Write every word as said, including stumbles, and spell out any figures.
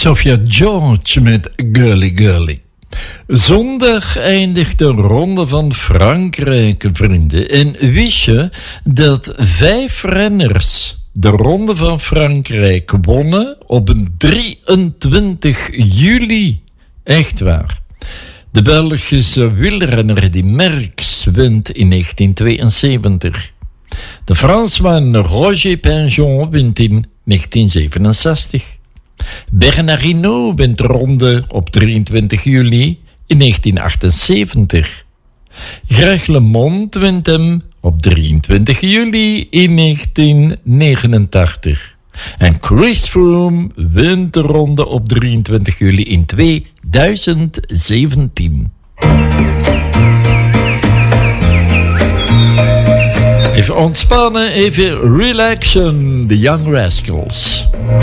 Sophia George met Girly Girly. Zondag eindigt de Ronde van Frankrijk, vrienden. En wist je dat vijf renners de Ronde van Frankrijk wonnen op een drieëntwintig juli? Echt waar. De Belgische wielrenner die Merckx wint in negentien tweeënzeventig. De Fransman Roger Pinjon wint in negentien zevenenzestig. Bernard Hinault wint de ronde op drieëntwintig juli in negentien achtenzeventig. Greg LeMond wint hem op drieëntwintig juli in negentien negenentachtig. En Chris Froome wint de ronde op drieëntwintig juli in tweeduizend zeventien. Even ontspannen, even relaxen. The Young Rascals.